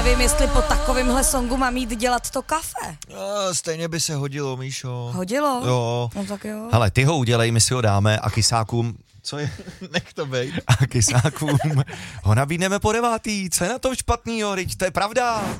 nevím, jestli po takovémhle songu mám jít dělat to kafe. Stejně by se hodilo, Míšo. Hodilo? Jo. No tak jo. Hele, ty ho udělej, my si ho dáme a kysákům... Co je? Nech to bejt. A kysákům ho nabídneme po 9. Co je na tom špatnýho, to je pravda.